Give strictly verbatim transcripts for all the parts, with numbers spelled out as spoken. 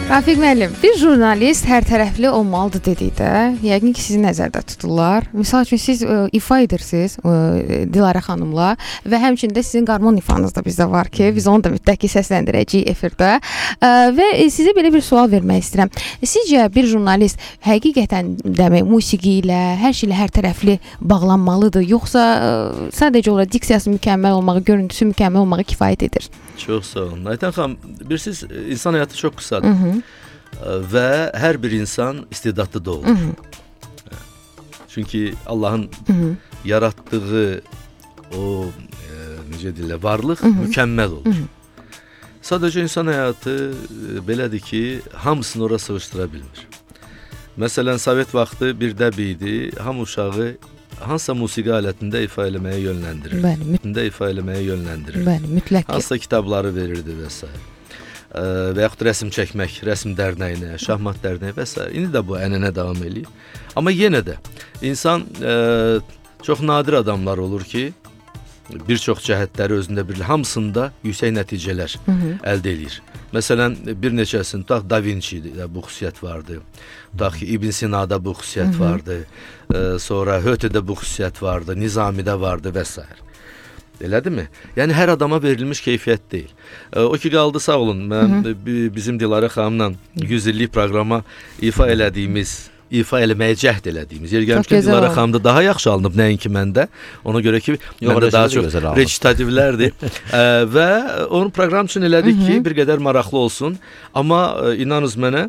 Rafiq müəllim, bir jurnalist hər tərəfli olmalıdır dedikdə, yəqin ki, sizi nəzərdə tuturlar. Misal üçün, siz ə, ifa edirsiniz ə, Dilarə xanımla və həmçində sizin qarmon ifanız da bizdə var ki, biz onu da mütləq ki, səsləndirəcəyik efirdə. Ə, və sizə belə bir sual vermək istəyirəm. Sizcə bir jurnalist həqiqətən demək, musiqi ilə, hər şeylə hər tərəfli bağlanmalıdır, yoxsa ə, sadəcə olaraq diksiyası mükəmməl olmağı, görüntüsü mükəmməl olmağı kifayət edir? Çox sağ olun. Aytan xanım, bilirsiniz, insan həyatı çox qısadır. Hı -hı. Və hər bir insan istedadlı da olur. Hı -hı. Çünki Allahın Hı -hı. yaratdığı o e, necə deyirlər, varlıq Hı -hı. mükəmməl olur. Hı -hı. Sadəcə insan həyatı e, belədir ki, hamısını ora sığışdıra bilmir. Məsələn, Sovet vaxtı bir dəb idi, ham uşağı hansısa musiqi alətində ifa eləməyə yönləndirir. Bəli, mütləq ifa eləməyə yönləndirir. Bəli, mütləq. Hansısa kitabları verirdi və s. Və yaxud rəsm çəkmək, rəsm dərnəyinə, şahmat dərnəyi və s. İndi də bu ənənə davam eləyir. Amma yenə də insan e, çox nadir adamlar olur ki, bir çox cəhətləri özündə bir hamısında yüksək nəticələr Hı -hı. əldə edir. Məsələn, bir neçəsində tutaq Da Vinci'də bu xüsusiyyət vardı. Tutaq ki, İbn Sina'da bu xüsusiyyət Hı -hı. vardı. E, sonra Höte'də bu xüsusiyyət vardı, Nizami'də vardı və s. Elədirmi? Yəni hər adama verilmiş keyfiyyət deyil. E, o ki qaldı, sağ olun. Mən Hı -hı. bizim Dilarə xanımla yüz illik proqrama ifa elədiyimiz, ifa eləməyə cəhd elədiyimiz. Yer gəlmişkən Dilarə xanımda daha yaxşı alınıb, nəinki məndə. Ona görə ki, məndə daha çox recitativlərdir. e, və onun proqram üçün elədik Hı -hı. ki, bir qədər maraqlı olsun. Amma e, inanınız mənə,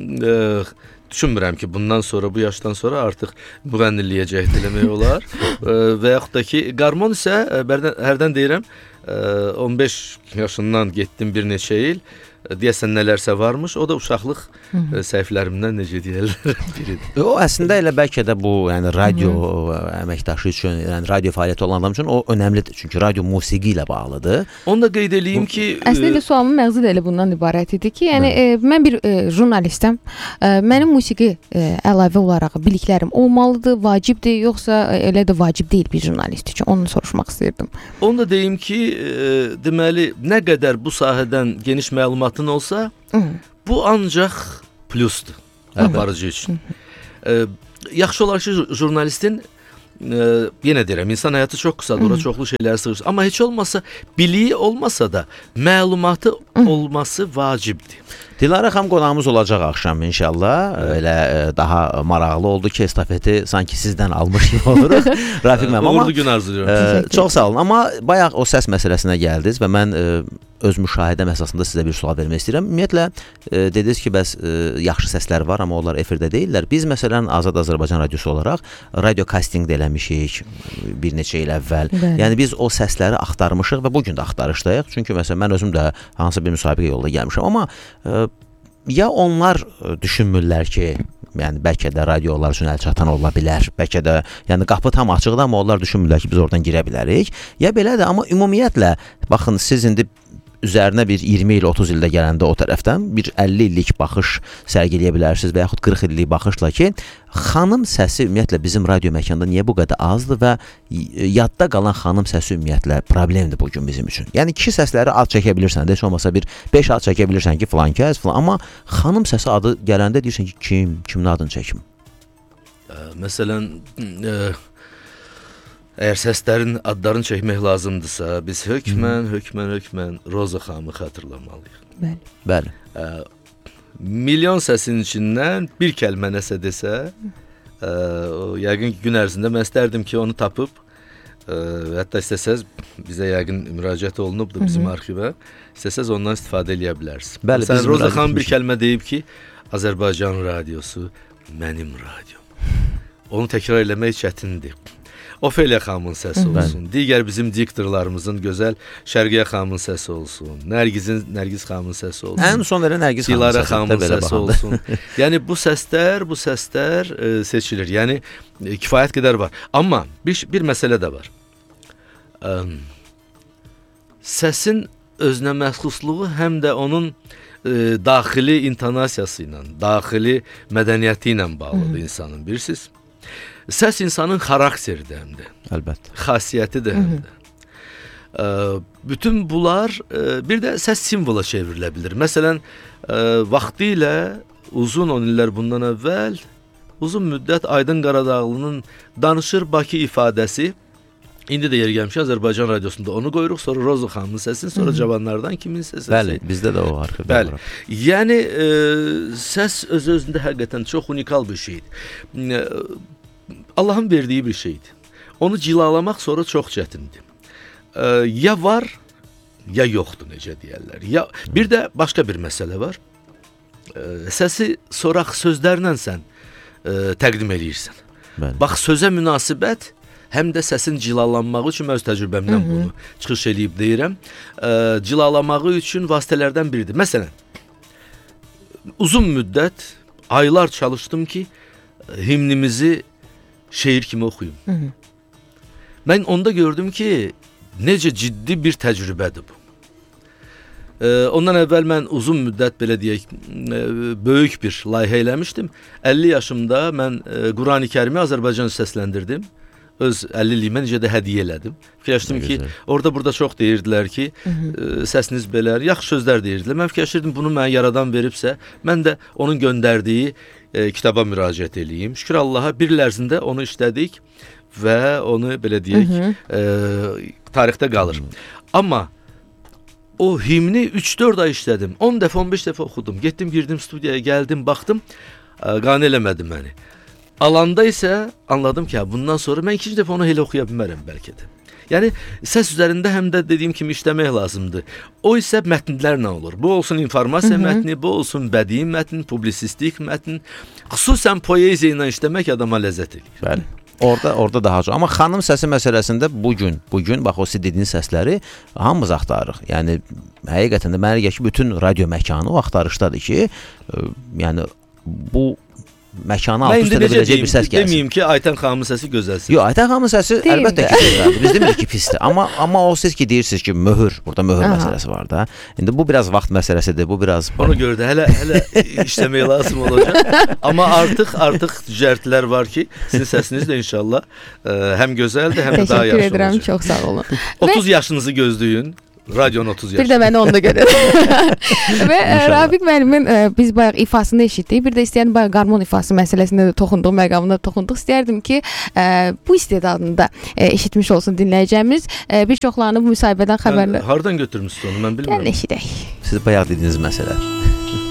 e, düşünmürəm ki, bundan sonra, bu yaşdan sonra artıq müğənniliyə cəhd eləmək olar. e, və yaxud da ki, qarmon isə, e, hərdən deyirəm, e, on beş yaşından getdim bir neçə il. Deyəsən nələrsə varmış, o da uşaqlıq Hı -hı. səhvlərimdən necə deyərlər biridir. O əslində elə bəlkə də bu, yəni radio Hı -hı. əməkdaşı üçün, yəni radio fəaliyyəti olan adam üçün o önəmlidir. Çünki radio musiqi ilə bağlıdır. Onu da qeyd edeyim ki, əslində sualımın məğzi də elə bundan ibarət idi ki, yəni e, mən bir e, jurnalistəm. E, mənim musiqi e, əlavə olaraq biliklərim olmalıdır, vacibdir, yoxsa e, elə də vacib deyil bir jurnalist üçün. Onu soruşmaq istəyirdim. Onu da deyim ki, e, deməli, nə qədər bu sahədən geniş məlumat olsa, Hı -hı. bu ancaq plusdur aparıcı üçün. E, yaxşı olar ki, jurnalistin e, yenə deyirəm, insan həyatı çox qısadır, ora çoxlu şeylər sığır. Amma heç olmasa, biliyi olmasa da məlumatı Hı -hı. olması vacibdir. Dilarə xanım qonağımız olacaq axşam inşallah. Evet. Elə e, daha maraqlı oldu ki, estafeti sanki sizdən almış kimi oluruq. Rafiq müəllim, uğurlu gün arzulayıram. E, çox sağ olun. Amma bayaq o səs məsələsinə gəldiniz və mən e, öz müşahidəm əsasında sizə bir sual vermək istəyirəm. Ümumiyyətlə, e, dediniz ki, bəs e, yaxşı səslər var, amma onlar efirdə deyirlər. Biz məsələn, Azad Azərbaycan radiosu olaraq radio casting də eləmişik bir neçə il əvvəl. Bəli. Yəni biz o səsləri axtarmışıq və bugün də axtarışdayıq. Çünki məsələn, mən özüm də hansısa bir müsabiqə yolda gəlmişəm. Amma e, ya onlar düşünmürlər ki, yəni bəlkə də radio onlar üçün əl çatan ola bilər. Bəlkə də, yəni qapı tam açıqdır, amma onlar düşünmürlər ki, biz oradan girə bilərik. Ya belədir, amma ümumiyyətlə, baxın, siz indi üzərinə bir iyirmi il, otuz ildə gələndə o tərəfdən bir əlli illik baxış sərgiləyə bilərsiniz və yaxud qırx illik baxışla ki, xanım səsi ümumiyyətlə bizim radio məkanda niyə bu qədər azdır və yadda qalan xanım səsi ümumiyyətlə problemdir bugün bizim üçün. Yəni kişi səsləri ad çəkə bilirsən də, heç olmasa bir beş ad çəkə bilirsən ki, filan kəs, filan, amma xanım səsi adı gələndə deyirsən ki, kim, kimin adını çəkim? Ə, məsələn, ə, əgər səslərin adlarını çəkmək lazımdırsa, biz hökmən, Hı. hökmən, hökmən Roza xanımı xatırlamalıyıq. Bəli. Bəli. Ə, milyon səsin içindən bir kəlmə nəsə desə, ə, o, yəqin ki, gün ərzində mən istərdim ki, onu tapıb, ə, hətta istəsəz, bizə yəqin müraciət olunubdur bizim Hı -hı. arxivə, istəsəz ondan istifadə eləyə bilərsiniz. Bəli, Məsələn, Roza xanım bir kəlmə deyib ki, Azərbaycan radiosu mənim radiom. Onu təkrar eləmək çətindir. Ofeliya xanımın səsi olsun, Bəli. digər bizim diktorlarımızın gözəl Şərqiyə xanımın səsi olsun, Nərgizin, Nərgiz xanımın səsi olsun. Ən son elə Nərgiz Dilarə xanımın səsi olsun. Yəni bu səslər, bu səslər e, seçilir. Yəni e, kifayət qədər var. Amma bir, bir məsələ də var. E, səsin özünə məxsusluğu həm də onun e, daxili intonasiyası ilə, daxili mədəniyyəti ilə bağlıdır insanın, bilirsiniz? Səs insanın xarakteridir həm də. Əlbəttə. Xasiyyətidir həm də. Bütün bunlar bir də səs simvola çevrilə bilir. Məsələn, vaxtilə uzun on illər bundan əvvəl uzun müddət Aydın Qaradağlının Danışır Bakı ifadəsi, indi də yer gəlmiş Azərbaycan radiosunda onu qoyuruq, sonra Roza xanımın səsini, sonra Cavanlardan kimin səsini. Bəli, bizdə də o var. Bəli. Yəni e, səs öz-özündə həqiqətən çox unikal bir şeydir. Allahın verdiyi bir şeydir. Onu cilalamaq sonra çox çətindir. E, ya var, ya yoxdur, necə deyərlər. Ya bir də başqa bir məsələ var. E, səsi soraq sözlərlə sən e, təqdim eləyirsən. Bəli. Bax, sözə münasibət həm də səsin cilalanmağı üçün öz təcrübəmdən bunu çıxış eləyib deyirəm. E, cilalamağı üçün vasitələrdən biridir. Məsələn, uzun müddət, aylar çalışdım ki, himnimizi şeir kimi oxuyum. Hı -hı. Mən onda gördüm ki, necə ciddi bir təcrübədir bu. E, ondan əvvəl mən uzun müddət, belə deyək, e, böyük bir layihə eləmişdim. əlli yaşımda mən e, Qurani Kərimi Azərbaycan səsləndirdim. Öz əlli illiyimə necə də hədiyyə elədim. Fikirləşdim ki, orada burada çox deyirdilər ki, e, səsiniz belə, yaxşı sözlər deyirdilər. Mən fikirləşirdim, bunu mənə yaradan veribsə, mən də onun göndərdiyi e, kitaba müraciət eləyim. Şükür Allaha, bir il ərzində onu işlədik və onu, belə deyək, e, tarixdə qalır. Amma o himni üç dörd ay işlədim. on dəfə, on beş dəfə oxudum. Getdim, girdim studiyaya, gəldim, baxdım, e, qane eləmədi məni. Alanda isə anladım ki, bundan sonra mən ikinci dəfə onu elə oxuya bilmərəm bəlkə də. Yəni, səs üzərində həm də dediyim kimi işləmək lazımdır. O isə mətnlərlə olur. Bu olsun informasiya mətni, bu olsun bədii mətn, publisistik mətn. Xüsusən poeziya ilə işləmək adama ləzzət eləyir. Bəli. Orada orada daha çox. Amma xanım səsi məsələsində bu gün, bu gün bax o siz dediyiniz səsləri hamımız axtarırıq. Yəni həqiqətən də mənə gəlir ki, bütün radio məkanı o axtarışdadır ki, ə, yəni bu məkana alt-üst edə biləcək bir səs gəlsin. Deməyim ki, Aytən xanımın səsi gözəlsin. Yox, Aytən xanımın səsi deyim əlbəttə ki, gözəldir. Biz demirik ki, pisdir. Amma amma o siz ki deyirsiniz ki, möhür, burada möhür Aha. məsələsi var da. İndi bu biraz vaxt məsələsidir. Bu biraz Onu gördü. Hələ hələ işləmək lazım olacaq. Amma artıq artıq düzəltlər var ki, sizin səsiniz də inşallah ə, həm gözəldir, həm də daha yaxşı olacaq. Təşəkkür edirəm, çox sağ olun. otuz yaşınızı gözləyin. Radionun otuz yaşı. Bir də məni onda görə. Və Rafiq müəllimin biz bayaq ifasını eşitdik. Bir də istəyən bayaq qarmon ifası məsələsində də toxunduq, məqamında toxunduq. İstəyərdim ki, bu istedadını da eşitmiş olsun dinləyəcəyimiz. Bir çoxlarını bu müsahibədən xəbərlər. Hardan götürmüsünüz onu, mən bilmirəm. Gəlin eşidək. Siz bayaq dediyiniz məsələ.